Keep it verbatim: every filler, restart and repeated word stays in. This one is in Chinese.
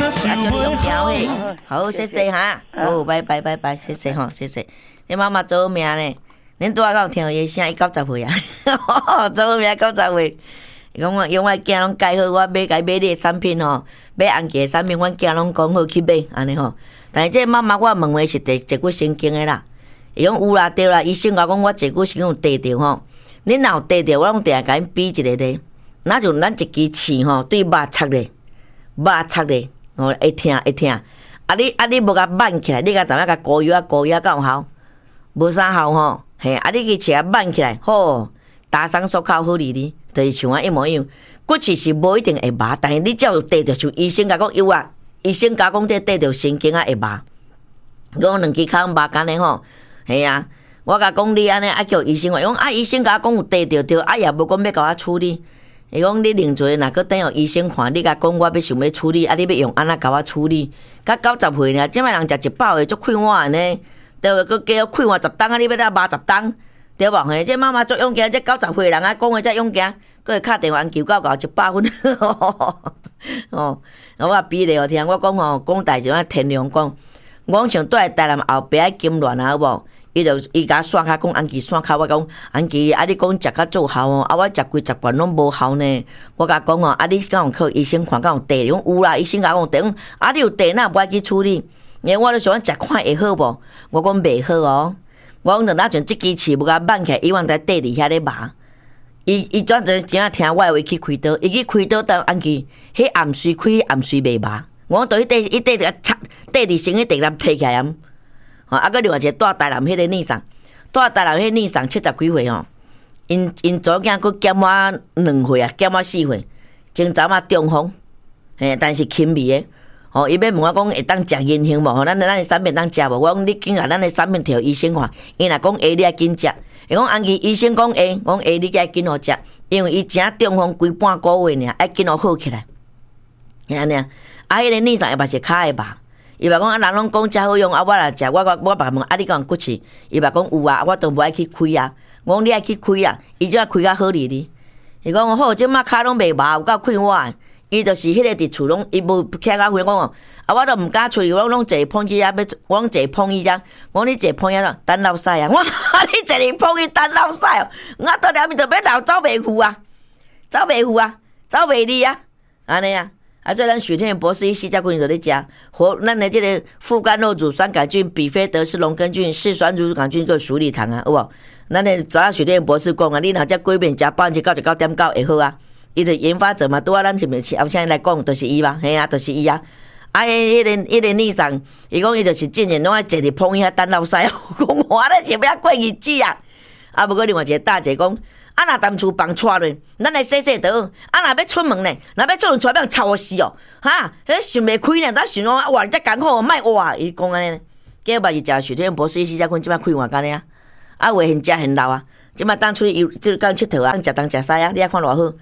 啊，祝你用条嘿，好，谢谢哈，好，拜拜拜拜，谢谢哈，谢谢。你妈妈做命呢？恁拄仔敢有听到伊声？伊九十岁啊，做命九十岁。伊讲我用我囝拢改好，我买甲伊买你的产品吼，买红记的产品，阮囝拢讲好去买，安尼吼。但是这妈妈我问话是第一骨神经的啦，伊讲有啦对啦，医生甲讲我一骨神经有地着吼，恁若有地着，我拢定甲因比一个咧，那就咱一支刺吼对肉插咧，肉插咧，吼会疼会疼。啊你啊你无甲挽起来，你甲踮咧甲膏药啊膏药敢有效？无啥效吼，嘿啊你去切挽起来，好打伤手口好哩哩。就是像我一模一样，骨刺是无一定会麻，但是你只要有地着，像医生甲讲有啊，医生甲讲这地着神经啊会麻，讲两支骹麻干的吼，系啊，我甲讲你安尼啊叫医生话，讲啊医生甲讲有地着着，啊也无讲要甲我处理，伊讲你另做，若个等候医生看，你甲讲我要想要处理，啊你要用安怎甲我处理？甲九十岁呢，即摆人食一饱的足快活安尼，对个佮加快活十档啊，你要得麻十档？对无？嘿，这妈妈足勇敢，这九十岁人啊，讲话才勇敢，佮会敲电话求到到一百分。哦，我比例互听，我讲吼，讲代志我天良讲，我讲像在台南后壁的金銮啊，有无？伊就伊甲线骹讲安琪线骹，我讲安琪，啊你讲食较奏效哦，啊我食规十罐拢无效呢。我甲讲哦，啊你敢有去医生看，敢有地？讲有啦，医生甲讲地，啊你有地那无爱去处理？因为我咧想食看会好无？我讲袂好哦。我讲等哪像即支刺无甲挽起来，伊往在地里遐咧麻。伊伊转阵真正听我话去开刀，伊去开刀当安琪，迄暗水开，暗水袂麻。我讲倒迄地，迄地个插地伫身迄地南摕起来，吼啊！搁另外一个住台南迄个逆上，住台南迄逆上七十几岁吼，因因左囝佫减我两岁啊，减我四岁，前早嘛中风，嘿，但是轻微的。哦，伊要问我讲会当食银杏无？吼，咱咱的产品当食无？我讲你紧啊，咱的产品摕医生看，伊若讲会，你爱紧食。伊讲安琪医生讲会，讲会你该紧互食，因为伊正中风规半个月尔，爱紧互好起来。安尼啊，啊，迄个逆上嘛是骹会麻，伊嘛讲啊，人拢讲遮好用，啊，我来食，我我我别问啊，你讲骨刺，伊嘛讲有啊，我都无爱去开啊。我讲你爱去开啊，伊只开较好哩哩。伊讲好，即马骹拢袂麻，有够快活。伊就是迄个伫厝拢，伊无徛到远讲哦，啊，我都毋敢出去，我拢坐碰椅啊，要我拢坐碰椅只，我你坐碰椅啦，等老师啊，我你坐伫碰椅等老师哦，我到后面就要老走袂赴啊，走袂赴啊，走袂离啊，安尼啊，啊，所以咱许天元博士伊四只菌就咧食，活咱的即个副甘肉乳酸杆菌、比菲德氏龙根菌、嗜酸乳杆菌个鼠李糖啊，有无？咱的主要许天元博士讲啊，你若只几遍食百分之九十九点九会好啊。伊就研发者嘛，拄啊，咱前面后生来讲，就是伊嘛，嘿啊，就是伊啊。啊，迄个迄个逆上，伊讲伊就是真正拢爱坐伫碰伊遐等老师，讲我咧是要过日子啊。啊，不过另外一个大姐讲，啊，若踮厝房带落，咱来洗洗倒。啊，若要出门呢，若要出门出来，要吵我死哦，哈，迄想袂开呢，咱想讲哇，你遮艰苦，莫哇，伊讲安尼。结果嘛是食许天博士伊四只坤，即摆开换干呢啊，啊，话现食现老啊，即摆当出去游，即讲佚佗啊，当食当食西啊，你爱看偌好。